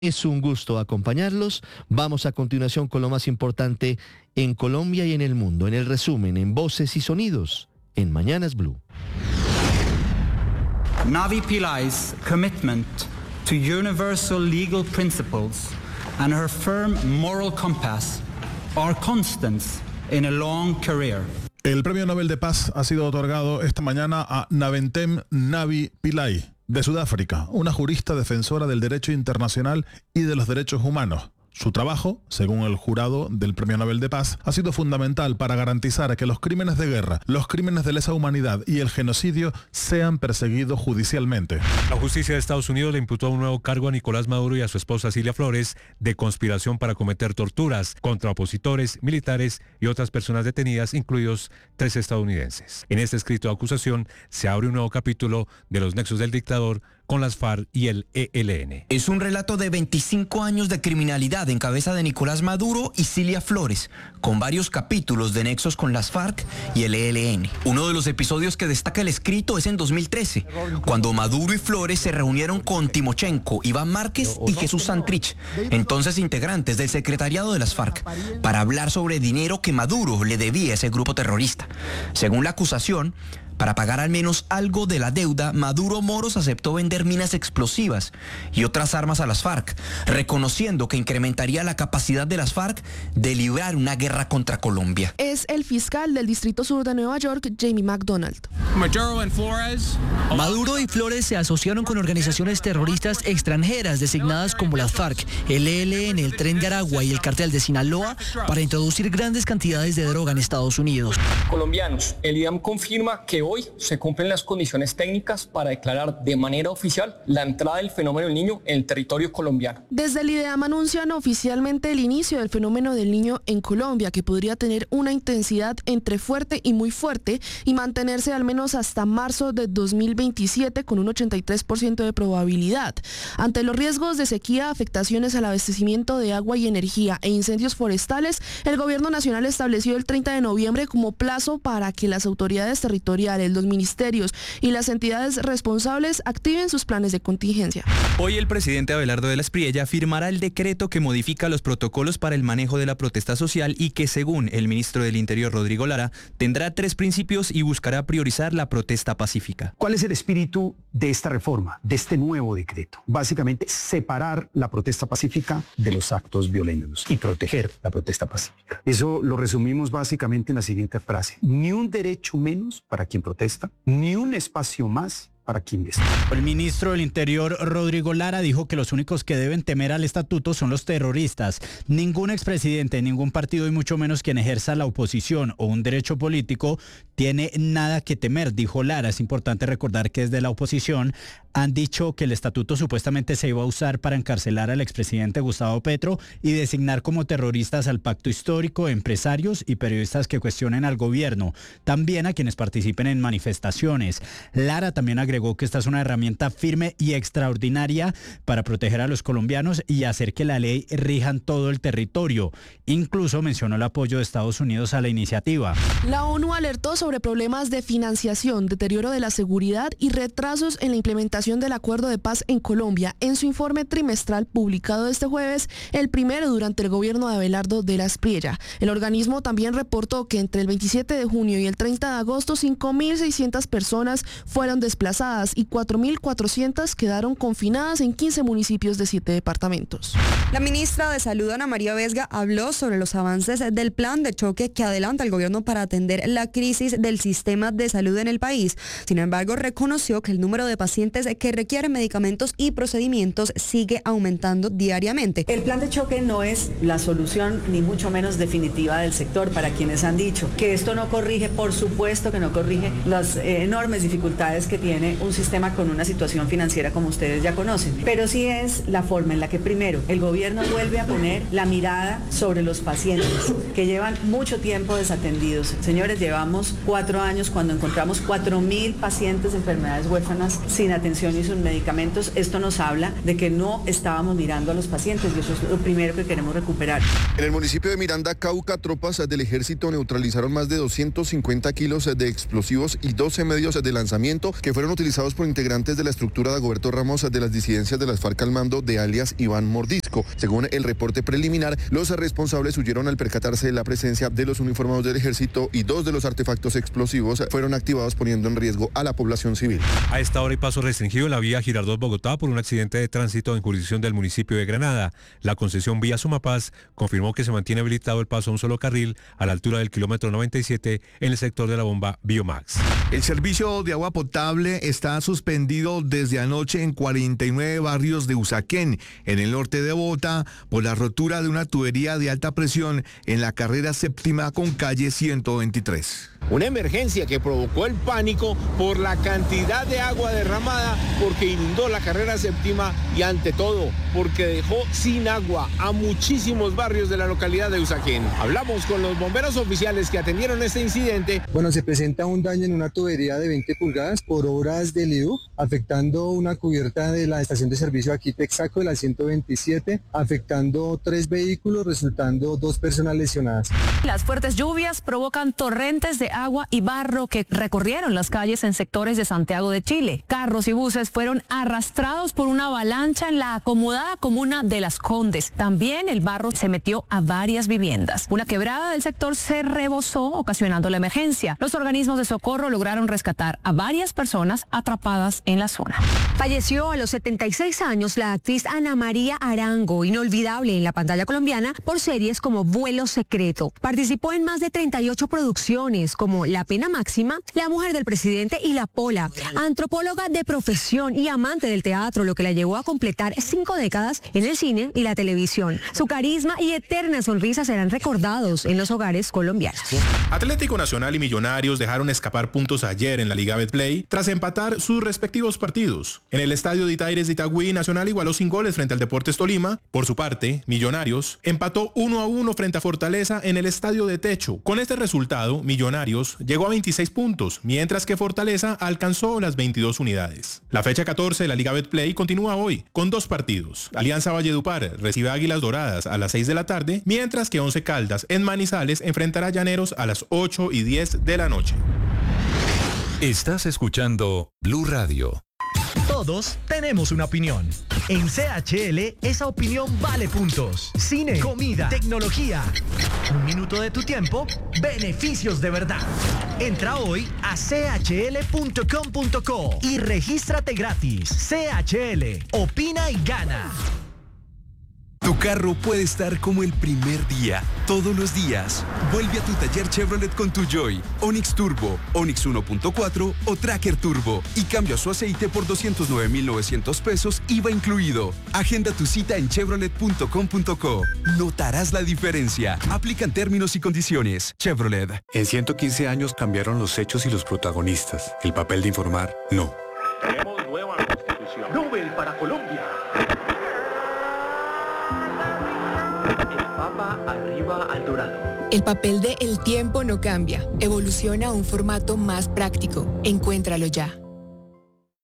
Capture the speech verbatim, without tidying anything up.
Es un gusto acompañarlos. Vamos a continuación con lo más importante en Colombia y en el mundo, en el resumen, en Voces y Sonidos, en Mañanas Blue. Navi Pillai's commitment to universal legal principles and her firm moral compass are constants in a long career. El Premio Nobel de Paz ha sido otorgado esta mañana a Naventem Navi Pillay, de Sudáfrica, una jurista defensora del derecho internacional y de los derechos humanos. Su trabajo, según el jurado del Premio Nobel de Paz, ha sido fundamental para garantizar que los crímenes de guerra, los crímenes de lesa humanidad y el genocidio sean perseguidos judicialmente. La justicia de Estados Unidos le imputó un nuevo cargo a Nicolás Maduro y a su esposa Cilia Flores de conspiración para cometer torturas contra opositores, militares y otras personas detenidas, incluidos tres estadounidenses. En este escrito de acusación se abre un nuevo capítulo de los nexos del dictador con las FARC y el E L N. Es un relato de veinticinco años de criminalidad en cabeza de Nicolás Maduro y Cilia Flores, con varios capítulos de nexos con las FARC y el E L N. Uno de los episodios que destaca el escrito es en dos mil trece, cuando Maduro y Flores se reunieron con Timochenko, Iván Márquez y Jesús Santrich, entonces integrantes del secretariado de las FARC, para hablar sobre dinero que Maduro le debía a ese grupo terrorista. Según la acusación, para pagar al menos algo de la deuda, Maduro Moros aceptó vender minas explosivas y otras armas a las FARC, reconociendo que incrementaría la capacidad de las FARC de librar una guerra contra Colombia. Es el fiscal del Distrito Sur de Nueva York, Jamie McDonald. Maduro y Flores se asociaron con organizaciones terroristas extranjeras designadas como las FARC, el E L N, el Tren de Aragua y el Cartel de Sinaloa para introducir grandes cantidades de droga en Estados Unidos. Colombianos, el I D A M confirma que hoy se cumplen las condiciones técnicas para declarar de manera oficial la entrada del fenómeno del Niño en el territorio colombiano. Desde el I D A M anuncian oficialmente el inicio del fenómeno del Niño en Colombia, que podría tener una intensidad entre fuerte y muy fuerte y mantenerse al menos hasta marzo de dos mil veintisiete con un ochenta y tres por ciento de probabilidad. Ante los riesgos de sequía, afectaciones al abastecimiento de agua y energía e incendios forestales, el gobierno nacional estableció el treinta de noviembre como plazo para que las autoridades territoriales, los ministerios y las entidades responsables activen sus planes de contingencia. Hoy el presidente Abelardo de la Espriella firmará el decreto que modifica los protocolos para el manejo de la protesta social y que, según el ministro del Interior, Rodrigo Lara, tendrá tres principios y buscará priorizar la protesta pacífica. ¿Cuál es el espíritu de esta reforma, de este nuevo decreto? Básicamente, separar la protesta pacífica de los actos violentos y proteger la protesta pacífica. Eso lo resumimos básicamente en la siguiente frase: ni un derecho menos para quien protesta, ni un espacio más para quien está. El ministro del Interior, Rodrigo Lara, dijo que los únicos que deben temer al estatuto son los terroristas. Ningún expresidente, ningún partido y mucho menos quien ejerza la oposición o un derecho político tiene nada que temer, dijo Lara. Es importante recordar que desde la oposición han dicho que el estatuto supuestamente se iba a usar para encarcelar al expresidente Gustavo Petro y designar como terroristas al pacto histórico, empresarios y periodistas que cuestionen al gobierno, también a quienes participen en manifestaciones. Lara también agregó que esta es una herramienta firme y extraordinaria para proteger a los colombianos y hacer que la ley rija en todo el territorio. Incluso mencionó el apoyo de Estados Unidos a la iniciativa. La ONU alertó sobre problemas de financiación, deterioro de la seguridad y retrasos en la implementación del acuerdo de paz en Colombia en su informe trimestral publicado este jueves, el primero durante el gobierno de Abelardo de la Espriella. El organismo también reportó que entre el veintisiete de junio y el treinta de agosto cinco mil seiscientas personas fueron desplazadas y cuatro mil cuatrocientas quedaron confinadas en quince municipios de siete departamentos. La ministra de Salud, Ana María Vesga, habló sobre los avances del plan de choque que adelanta el gobierno para atender la crisis del sistema de salud en el país. Sin embargo, reconoció que el número de pacientes que requieren medicamentos y procedimientos sigue aumentando diariamente. El plan de choque no es la solución ni mucho menos definitiva del sector. Para quienes han dicho que esto no corrige, por supuesto que no corrige las eh, enormes dificultades que tiene un sistema con una situación financiera como ustedes ya conocen, pero sí es la forma en la que primero el gobierno vuelve a poner la mirada sobre los pacientes que llevan mucho tiempo desatendidos. Señores, llevamos cuatro años cuando encontramos cuatro mil pacientes de enfermedades huérfanas sin atención atención y sus medicamentos, esto nos habla de que no estábamos mirando a los pacientes y eso es lo primero que queremos recuperar. En el municipio de Miranda, Cauca, tropas del ejército neutralizaron más de doscientos cincuenta kilos de explosivos y doce medios de lanzamiento que fueron utilizados por integrantes de la estructura de Dagoberto Ramos de las disidencias de las FARC al mando de alias Iván Mordisco. Según el reporte preliminar, los responsables huyeron al percatarse de la presencia de los uniformados del ejército y dos de los artefactos explosivos fueron activados poniendo en riesgo a la población civil. A esta hora hay paso restringido en la vía Girardot-Bogotá por un accidente de tránsito en jurisdicción del municipio de Granada. La concesión Vía Sumapaz confirmó que se mantiene habilitado el paso a un solo carril a la altura del kilómetro noventa y siete en el sector de la bomba Biomax. El servicio de agua potable está suspendido desde anoche en cuarenta y nueve barrios de Usaquén, en el norte de Bogotá, por la rotura de una tubería de alta presión en la carrera séptima con calle ciento veintitrés. Una emergencia que provocó el pánico por la cantidad de agua derramada, porque inundó la carrera séptima y ante todo porque dejó sin agua a muchísimos barrios de la localidad de Usaquén. Hablamos con los bomberos oficiales que atendieron este incidente. Bueno, se presenta un daño en una tubería de veinte pulgadas por obras del I D U, afectando una cubierta de la estación de servicio aquí Texaco de la ciento veintisiete, afectando tres vehículos, resultando dos personas lesionadas. Las fuertes lluvias provocan torrentes de agua y barro que recorrieron las calles en sectores de Santiago de Chile. Carros y buses fueron arrastrados por una avalancha en la acomodada comuna de Las Condes. También el barro se metió a varias viviendas. Una quebrada del sector se rebosó, ocasionando la emergencia. Los organismos de socorro lograron rescatar a varias personas atrapadas en la zona. Falleció a los setenta y seis años la actriz Ana María Arango, inolvidable en la pantalla colombiana por series como Vuelo Secreto. Participó en más de treinta y ocho producciones como La Pena Máxima, La Mujer del Presidente y La Pola. Antropóloga de profesión y amante del teatro, lo que la llevó a completar cinco décadas en el cine y la televisión. Su carisma y eterna sonrisa serán recordados en los hogares colombianos. Atlético Nacional y Millonarios dejaron escapar puntos ayer en la Liga Betplay tras empatar sus respectivos partidos. En el estadio de Itaires de Itagüí, Nacional igualó sin goles frente al Deportes Tolima. Por su parte, Millonarios empató uno a uno frente a Fortaleza en el estadio de Techo. Con este resultado, Millonarios llegó a veintiséis puntos, mientras que Fortaleza alcanzó las veintidós unidades. La fecha catorce de la Liga Betplay continúa hoy, con dos partidos. Alianza Valledupar recibe a Águilas Doradas a las seis de la tarde, mientras que Once Caldas en Manizales enfrentará a Llaneros a las ocho y diez de la noche. Estás escuchando Blue Radio. Todos tenemos una opinión. En C H L, esa opinión vale puntos. Cine, comida, tecnología. Un minuto de tu tiempo, beneficios de verdad. Entra hoy a c h l punto com punto co y regístrate gratis. C H L, opina y gana. Tu carro puede estar como el primer día, todos los días. Vuelve a tu taller Chevrolet con tu Joy, Onix Turbo, Onix uno punto cuatro o Tracker Turbo y cambia su aceite por doscientos nueve mil novecientos pesos, I V A incluido. Agenda tu cita en chevrolet punto com punto co. Notarás la diferencia. Aplican términos y condiciones. Chevrolet. En ciento quince años cambiaron los hechos y los protagonistas. El papel de informar, no. Tenemos nueva constitución. Nobel para Colombia. Arriba al dorado. El papel de El Tiempo no cambia. Evoluciona a un formato más práctico. Encuéntralo ya.